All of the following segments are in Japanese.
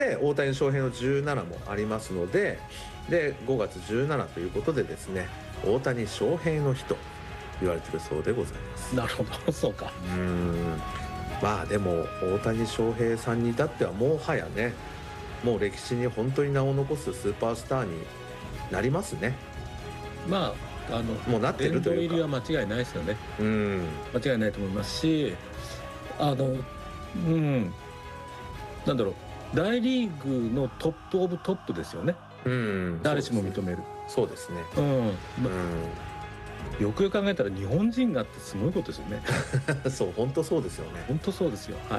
大谷翔平の17もありますので、で5月17ということでですね、大谷翔平の日と言われているそうでございます。 なるほど、そうか。 まあでも大谷翔平さんに至ってはもはやね、もう歴史に本当に名を残すスーパースターになりますね。 まあもうなってるというか、 殿堂入りは間違いないですよね。間違いないと思いますし、なんだろう、大リーグのトップオブトップですよね。誰しも認める。 そうですね。 よくよく考えたら日本人がってすごいことですよね。 そう本当そうですよね。 本当そうですよ。はい。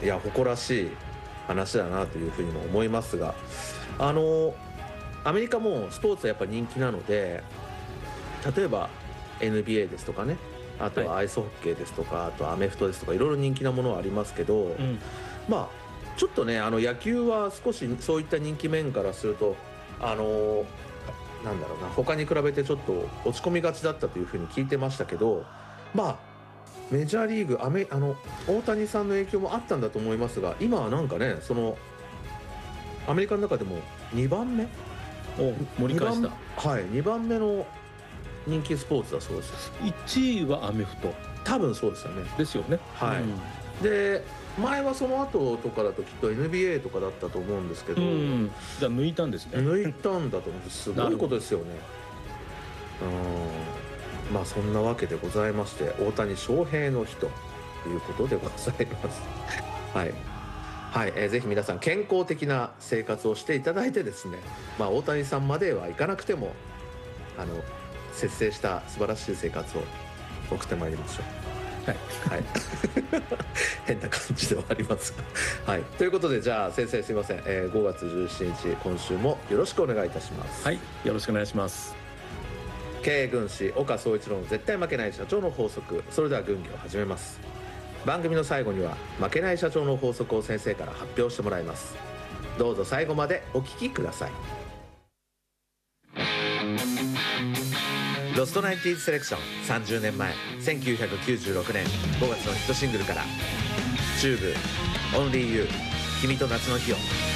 いや誇らしい話だなというふうにも思いますが、アメリカもスポーツはやっぱ人気なので、例えば NBA ですとかね、あとはアイスホッケーですとか、あとアメフトですとかいろいろ人気なものはありますけど、まあちょっとね野球は少しそういった人気面からするとなんだろうな、他に比べてちょっと落ち込みがちだったというふうに聞いてましたけど、まあメジャーリーグ大谷さんの影響もあったんだと思いますが、今はなんかね、そのアメリカの中でも2番目盛り返した。 2番目の人気スポーツだそうです。 1位はアメフト多分そうですよね。 ですよね。 で前はその後とかだときっと NBA とかだったと思うんですけど、 じゃあ抜いたんですね。 抜いたんだと思うんです。すごいことですよね。まあそんなわけでございまして、大谷翔平の日ということでございます。ぜひ皆さん健康的な生活をしていただいてですね、大谷さんまではいかなくても節制した素晴らしい生活を送ってまいりましょう。変な感じではありますが、ということで、じゃあ先生すいません、5月17日今週もよろしくお願いいたします。 よろしくお願いします。 経営軍師岡総一郎の絶対負けない社長の法則。それでは軍議を始めます。番組の最後には負けない社長の法則を先生から発表してもらいます。どうぞ最後までお聞きください。ロストナインティーズセレクション、30年前1996年5月のヒットシングルからチューブ、オンリーユー、君と夏の日を。